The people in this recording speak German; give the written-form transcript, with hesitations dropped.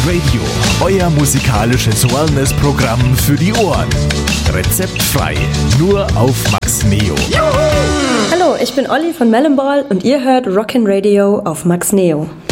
Radio, euer musikalisches Wellness-Programm für die Ohren. Rezeptfrei, nur auf Max Neo. Hallo, ich bin Olli von Melon Ball und ihr hört Rockin' Radio auf Max Neo.